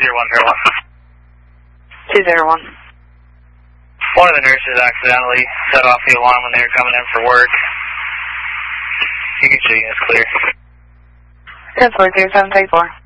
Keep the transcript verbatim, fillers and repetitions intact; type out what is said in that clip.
zero one zero one. two zero one. One of the nurses accidentally set off the alarm when they were coming in for work. You can see it's clear. ten four zero seven three four.